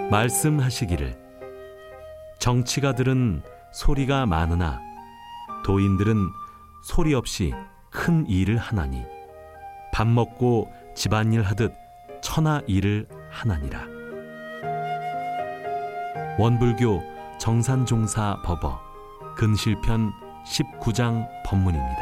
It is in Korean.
말씀하시기를 정치가들은 소리가 많으나 도인들은 소리 없이 큰 일을 하나니 밥 먹고 집안일 하듯 천하 일을 하나니라. 원불교 정산종사 법어 근실편 19장 법문입니다.